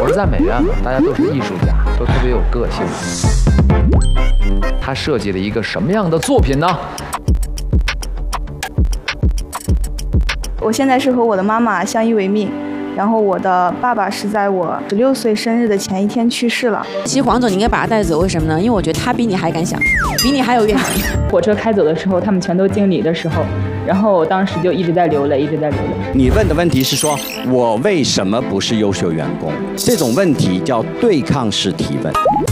不赞美任何，大家都是艺术家，都特别有个性。他设计了一个什么样的作品呢？ 我现在是和我的妈妈相依为命，然后我的爸爸是在我16岁生日的前一天去世了。 其实黄总你应该把他带走，为什么呢？因为我觉得他比你还敢想，比你还有愿景。 火车开走的时候，他们全都敬礼的时候，然后我当时就一直在流泪，一直在流泪。 你问的问题是说，我为什么不是优秀员工？这种问题叫对抗式提问。